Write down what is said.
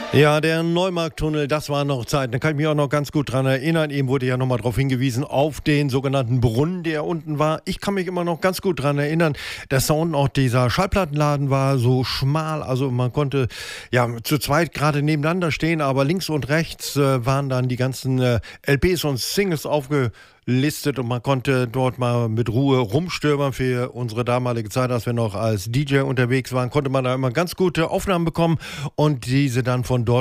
Ja, der Neumarkttunnel, das waren noch Zeiten. Da kann ich mich auch noch ganz gut dran erinnern. Eben wurde ja nochmal darauf hingewiesen, auf den sogenannten Brunnen, der unten war. Ich kann mich immer noch ganz gut dran erinnern, dass da unten auch dieser Schallplattenladen war, so schmal. Also man konnte ja zu zweit gerade nebeneinander stehen, aber links und rechts waren dann die ganzen LPs und Singles aufgelistet und man konnte dort mal mit Ruhe rumstöbern. Für unsere damalige Zeit, als wir noch als DJ unterwegs waren, konnte man da immer ganz gute Aufnahmen bekommen und diese dann von dort